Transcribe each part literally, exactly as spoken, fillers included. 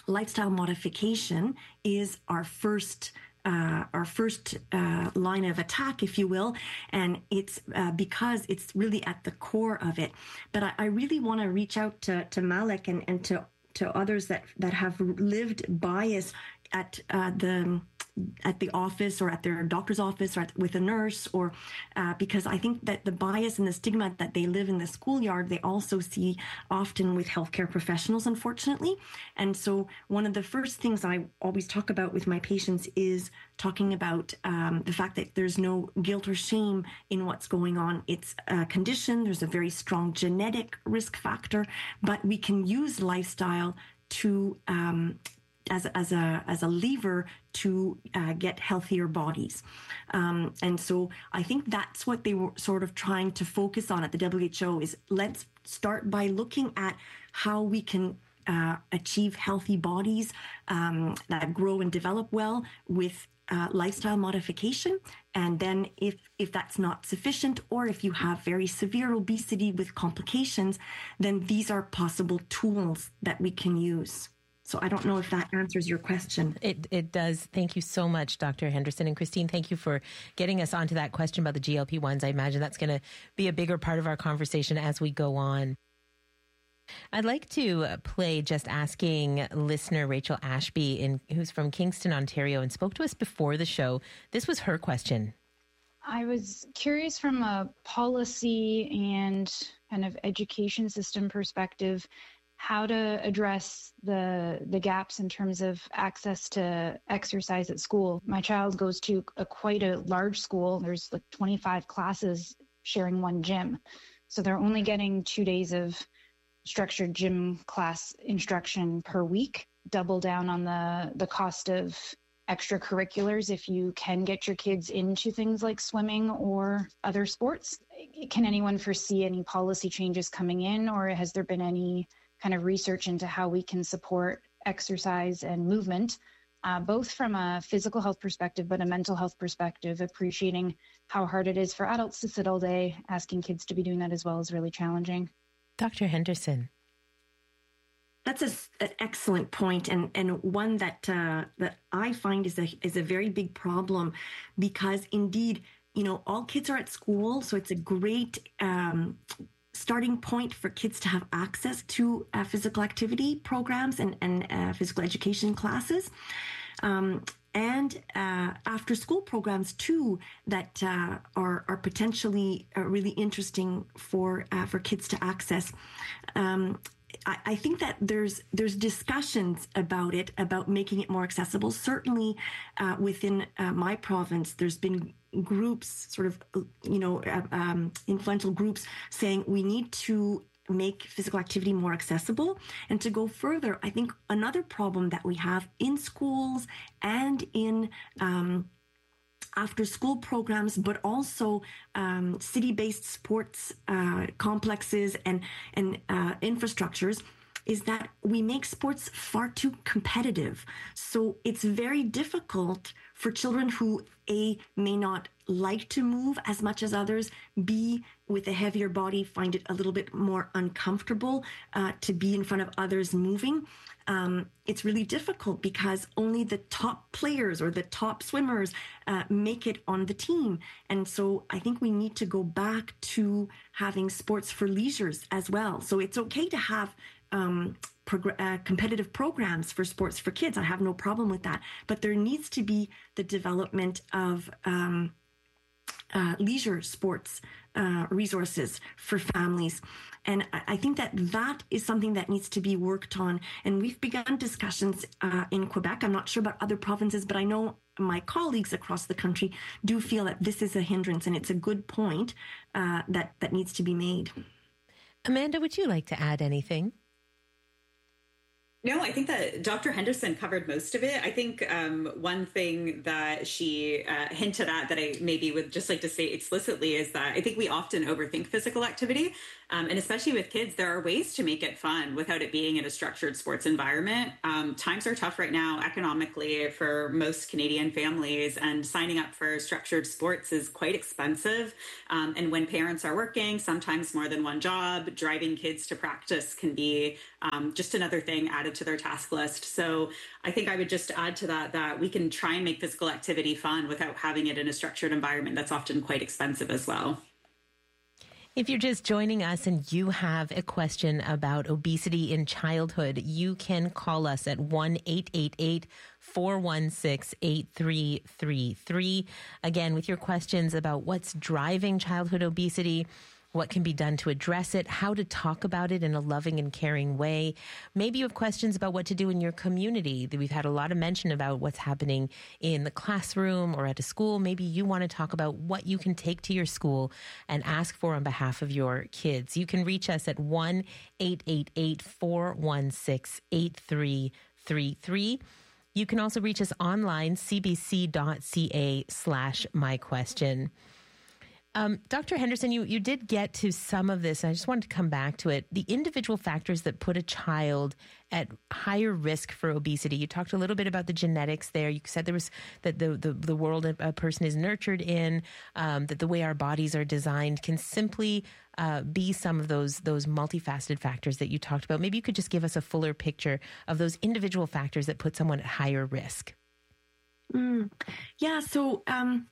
lifestyle modification is our first Uh, our first uh, line of attack, if you will, and it's uh, because it's really at the core of it. But I, I really want to reach out to, to Malik and, and to, to others that, that have lived bias at uh, the at the office or at their doctor's office or at, with a nurse, or uh, because I think that the bias and the stigma that they live in the schoolyard, they also see often with healthcare professionals, unfortunately. And so one of the first things I always talk about with my patients is talking about um, the fact that there's no guilt or shame in what's going on. It's a condition, there's a very strong genetic risk factor, but we can use lifestyle to um, as as a as a lever to uh, get healthier bodies, um, and so I think that's what they were sort of trying to focus on at the W H O. Is let's start by looking at how we can uh, achieve healthy bodies um, that grow and develop well with uh, lifestyle modification, and then if if that's not sufficient, or if you have very severe obesity with complications, then these are possible tools that we can use. So I don't know if that answers your question. It it does. Thank you so much, Doctor Henderson. And Christine, thank you for getting us onto that question about the G L P ones. I imagine that's going to be a bigger part of our conversation as we go on. I'd like to play Just Asking listener Rachel Ashby, in, who's from Kingston, Ontario, and spoke to us before the show. This was her question. I was curious from a policy and kind of education system perspective, how to address the the gaps in terms of access to exercise at school. My child goes to a quite a large school. There's like twenty-five classes sharing one gym. So they're only getting two days of structured gym class instruction per week. Double down on the, the cost of extracurriculars if you can get your kids into things like swimming or other sports. Can anyone foresee any policy changes coming in, or has there been any kind of research into how we can support exercise and movement, uh, both from a physical health perspective, but a mental health perspective, appreciating how hard it is for adults to sit all day. Asking kids to be doing that as well is really challenging. Doctor Henderson. That's a, an excellent point, and, and one that uh, that I find is a is a very big problem, because indeed, you know, all kids are at school, so it's a great um, starting point for kids to have access to uh, physical activity programs and, and uh, physical education classes. Um, and uh, after school programs too that uh, are, are potentially uh, really interesting for uh, for kids to access. Um, I, I think that there's there's discussions about it, about making it more accessible. Certainly uh, within uh, my province, there's been groups, sort of, you know, uh, um, influential groups saying we need to make physical activity more accessible. And to go further, I think another problem that we have in schools and in um, after school programs, but also um, city-based sports uh, complexes and, and uh, infrastructures, is that we make sports far too competitive. So it's very difficult for children who, A, may not like to move as much as others, B, with a heavier body, find it a little bit more uncomfortable uh, to be in front of others moving. Um, it's really difficult because only the top players or the top swimmers uh, make it on the team. And so I think we need to go back to having sports for leisures as well. So it's okay to have um, prog- uh, competitive programs for sports for kids. I have no problem with that. But there needs to be the development of um, uh, leisure sports uh, resources for families. And I think that that is something that needs to be worked on. And we've begun discussions uh, in Quebec. I'm not sure about other provinces, but I know my colleagues across the country do feel that this is a hindrance, and it's a good point uh, that, that needs to be made. Amanda, would you like to add anything? No, I think that Doctor Henderson covered most of it. I think um, one thing that she uh, hinted at that I maybe would just like to say explicitly is that I think we often overthink physical activity. Um, and especially with kids, there are ways to make it fun without it being in a structured sports environment. Um, times are tough right now economically for most Canadian families, and signing up for structured sports is quite expensive. Um, and when parents are working, sometimes more than one job, driving kids to practice can be um, just another thing added added to their task list. So I think I would just add to that that we can try and make physical activity fun without having it in a structured environment that's often quite expensive as well. If you're just joining us and you have a question about obesity in childhood, you can call us at one eight eight eight, four one six, eight three three three. Again, with your questions about what's driving childhood obesity, what can be done to address it, how to talk about it in a loving and caring way. Maybe you have questions about what to do in your community. We've had a lot of mention about what's happening in the classroom or at a school. Maybe you want to talk about what you can take to your school and ask for on behalf of your kids. You can reach us at one eight eight eight, four one six, eight three three three. You can also reach us online, cbc.ca slash my question. Um, Doctor Henderson, you, you did get to some of this, and I just wanted to come back to it. The individual factors that put a child at higher risk for obesity. You talked a little bit about the genetics there. You said there was that the, the, the world a person is nurtured in, um, that the way our bodies are designed can simply uh, be some of those those multifaceted factors that you talked about. Maybe you could just give us a fuller picture of those individual factors that put someone at higher risk. Mm. Yeah, so... Um...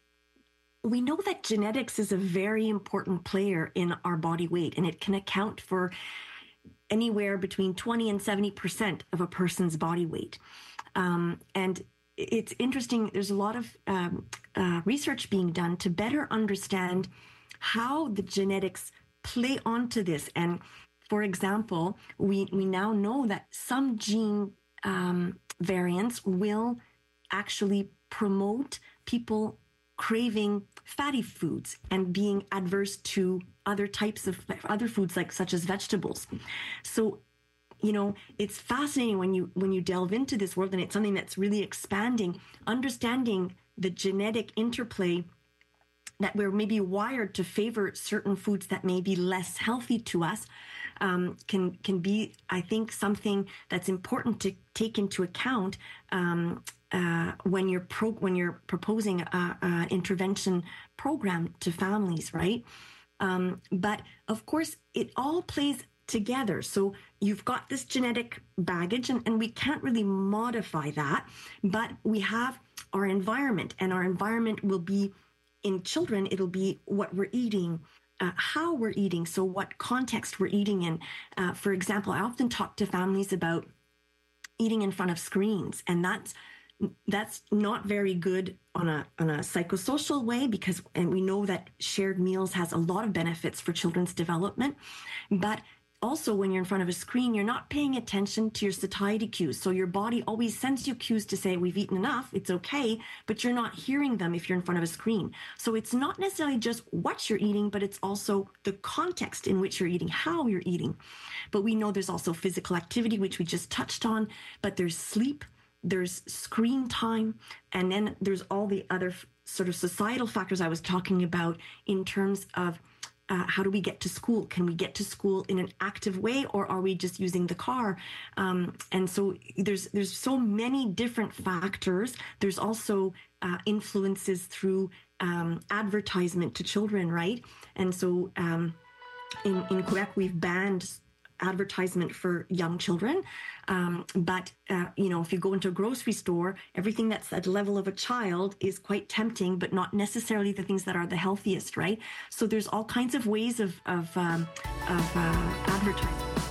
We know that genetics is a very important player in our body weight, and it can account for anywhere between twenty and seventy percent of a person's body weight. Um, and it's interesting, there's a lot of um, uh, research being done to better understand how the genetics play onto this. And for example, we, we now know that some gene um, variants will actually promote people craving fatty foods and being adverse to other types of other foods, like such as vegetables. So, you know, it's fascinating when you when you delve into this world, and it's something that's really expanding, understanding the genetic interplay, that we're maybe wired to favor certain foods that may be less healthy to us, um, can can be, I think, something that's important to take into account um, uh, when you're pro- when you're proposing a, a intervention program to families, right? Um, but of course, it all plays together. So you've got this genetic baggage, and, and we can't really modify that, but we have our environment, and our environment will be, in children, it'll be what we're eating, uh, how we're eating, so what context we're eating in. Uh, for example, I often talk to families about eating in front of screens, and that's that's not very good on a on a psychosocial way, because, and we know that shared meals has a lot of benefits for children's development, but also, when you're in front of a screen, you're not paying attention to your satiety cues. So your body always sends you cues to say, we've eaten enough, it's okay, but you're not hearing them if you're in front of a screen. So it's not necessarily just what you're eating, but it's also the context in which you're eating, how you're eating. But we know there's also physical activity, which we just touched on, but there's sleep, there's screen time, and then there's all the other sort of societal factors I was talking about in terms of Uh, how do we get to school? Can we get to school in an active way, or are we just using the car? Um, and so there's there's so many different factors. There's also uh, influences through um, advertisement to children, right? And so um, in, in Quebec, we've banned advertisement for young children. Um, but, uh, you know, if you go into a grocery store, everything that's at the level of a child is quite tempting, but not necessarily the things that are the healthiest, right? So there's all kinds of ways of, of, um, of uh, advertising.